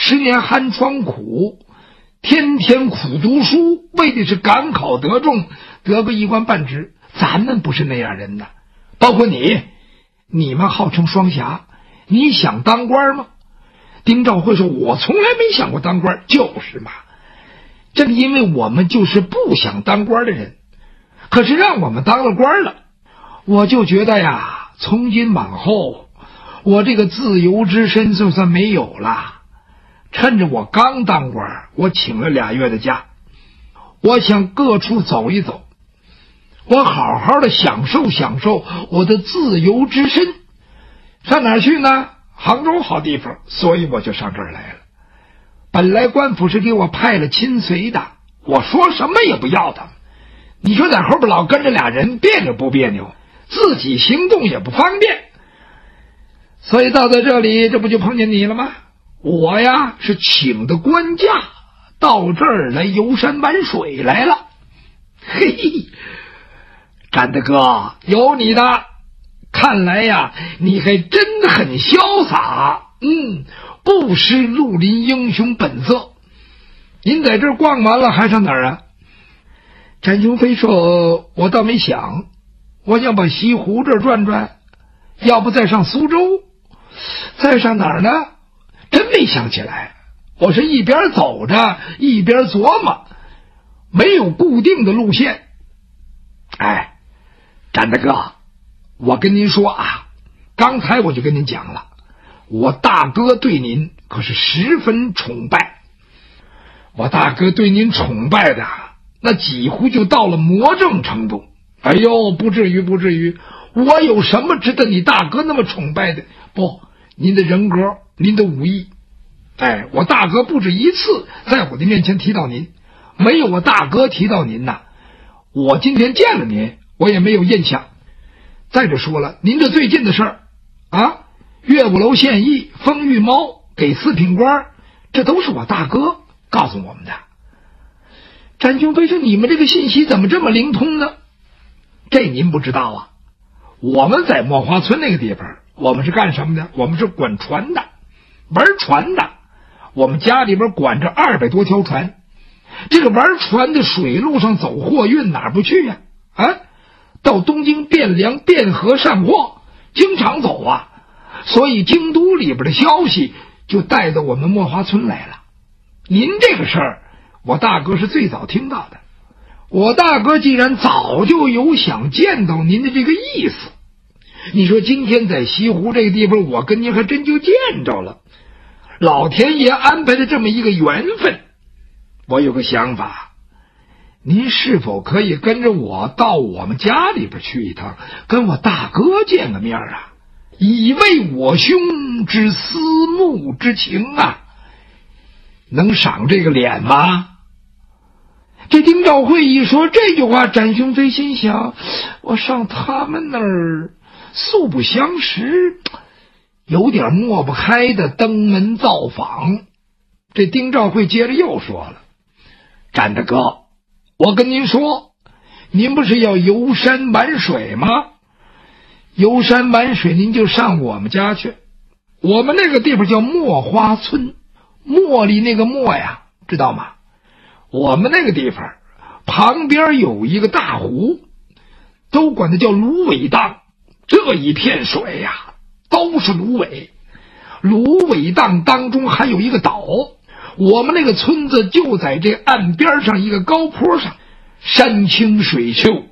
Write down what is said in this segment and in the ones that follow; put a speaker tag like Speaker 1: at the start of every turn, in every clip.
Speaker 1: 10年寒窗苦，天天苦读书，为的是赶考得中，得个一官半职。咱们不是那样人呐，包括你们号称双侠，你想当官吗？丁兆会说，我从来没想过当官。就是嘛，正因为我们就是不想当官的人，可是让我们当了官了，我就觉得呀，从今往后我这个自由之身就算没有了。趁着我刚当官，我请了2月的假，我想各处走一走，我好好的享受享受我的自由之身。上哪儿去呢？杭州好地方，所以我就上这儿来了。本来官府是给我派了亲随的，我说什么也不要他们。你说在后边老跟着俩人，别扭不别扭？自己行动也不方便。所以到在这里，这不就碰见你了吗？我呀是请的官假，到这儿来游山玩水来了。嘿嘿，展大哥，有你的。看来呀，你还真的很潇洒，不失绿林英雄本色。您在这儿逛完了还上哪儿啊？展雄飞说，我倒没想，我想把西湖这儿转转，要不再上苏州，再上哪儿呢？真没想起来。我是一边走着一边琢磨，没有固定的路线。哎，展大哥，我跟您说啊，刚才我就跟您讲了，我大哥对您可是十分崇拜。我大哥对您崇拜的那几乎就到了魔怔程度。哎呦，不至于不至于，我有什么值得你大哥那么崇拜的？不，您的人格，您的武艺。哎，我大哥不止一次在我的面前提到您，没有我大哥提到您呐，我今天见了您我也没有印象。再者说了，您这最近的事儿啊，岳不楼献艺，封玉猫，给4品官，这都是我大哥告诉我们的。展雄飞说，你们这个信息怎么这么灵通呢？这您不知道啊，我们在墨花村那个地方，我们是干什么的？我们是管船的，玩船的。我们家里边管着200多条船，这个玩船的水路上走货运哪儿不去呀？到东京汴梁汴河上货，经常走啊。所以京都里边的消息就带到我们墨花村来了。您这个事儿，我大哥是最早听到的。我大哥既然早就有想见到您的这个意思，你说今天在西湖这个地方，我跟您还真就见着了。老天爷安排的这么一个缘分，我有个想法，您是否可以跟着我到我们家里边去一趟，跟我大哥见个面啊？以慰我兄之思慕之情啊，能赏这个脸吗？这丁兆会一说这句话，展雄飞心想，我上他们那儿素不相识，有点抹不开的登门造访。这丁兆会接着又说了，展大哥，我跟您说，您不是要游山玩水吗？游山玩水您就上我们家去，我们那个地方叫墨花村，茉莉那个墨呀，知道吗？我们那个地方旁边有一个大湖，都管它叫芦苇荡，这一片水呀都是芦苇。芦苇荡当中还有一个岛，我们那个村子就在这岸边上一个高坡上，山清水秀，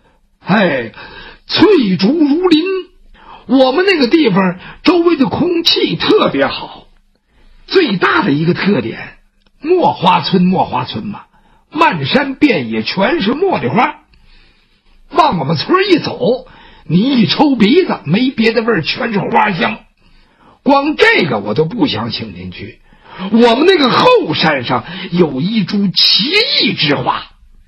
Speaker 1: 翠竹如林。我们那个地方周围的空气特别好。最大的一个特点，墨花村嘛，漫山遍野全是茉莉花。往我们村一走，你一抽鼻子没别的味儿，全是花香。光这个我都不想请您去。我们那个后山上有一株奇异之花。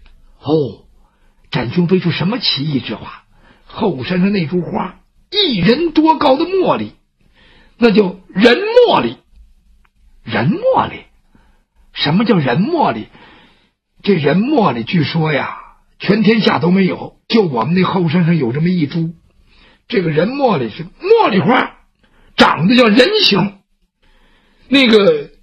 Speaker 1: 展雄飞说，什么奇异之花？后山上那株花1人多高的茉莉，那叫人茉莉。人茉莉？什么叫人茉莉？这人茉莉据说呀，全天下都没有，就我们那后山上有这么一株。这个人茉莉是茉莉花，长得叫人形，那个